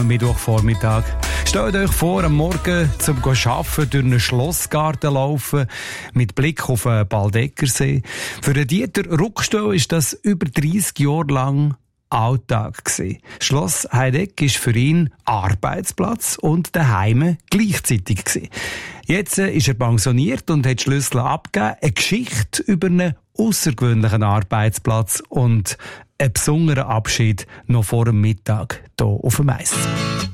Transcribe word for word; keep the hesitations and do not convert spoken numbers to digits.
am Mittwochvormittag. Stellt euch vor, am Morgen zum Arbeiten durch einen Schlossgarten laufen, mit Blick auf den Baldeckersee. Für den Dieter Ruckstö ist das über dreissig Jahre lang Alltag gewesen. Schloss Heideck ist für ihn Arbeitsplatz und daheim gleichzeitig gewesen. Jetzt ist er pensioniert und hat die Schlüssel abgegeben. Eine Geschichte über einen außergewöhnlichen Arbeitsplatz und einen besonderen Abschied noch vor dem Mittag hier auf dem Eis.